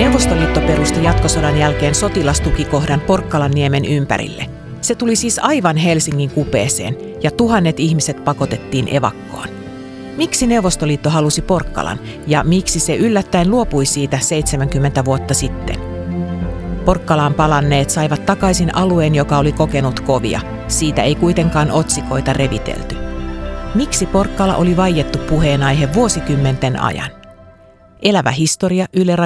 Neuvostoliitto perusti jatkosodan jälkeen sotilastukikohdan Porkkalanniemen ympärille. Se tuli siis aivan Helsingin kupeeseen ja tuhannet ihmiset pakotettiin evakkoon. Miksi Neuvostoliitto halusi Porkkalan ja miksi se yllättäen luopui siitä 70 vuotta sitten? Porkkalaan palanneet saivat takaisin alueen, joka oli kokenut kovia. Siitä ei kuitenkaan otsikoita revitelty. Miksi Porkkala oli vaiettu puheenaihe vuosikymmenten ajan? Elävä historia Yle